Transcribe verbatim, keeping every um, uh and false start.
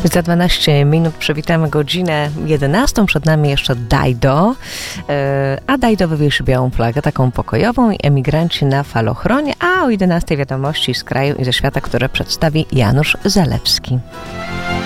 Za dwanaście minut przywitamy godzinę jedenastą. Przed nami jeszcze Dajdo, a Dajdo wywiesi białą flagę, taką pokojową, i emigranci na falochronie, a o jedenastej wiadomości z kraju i ze świata, które przedstawi Janusz Zalewski.